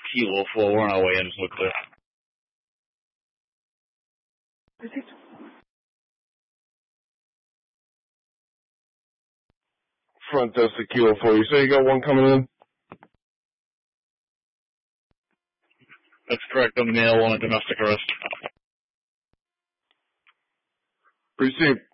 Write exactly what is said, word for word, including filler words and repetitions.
Kilo four, we're on our way in, just look clear. Front desk to Kilo four. You say you got one coming in? That's correct, on the mail, one at domestic arrest. Received.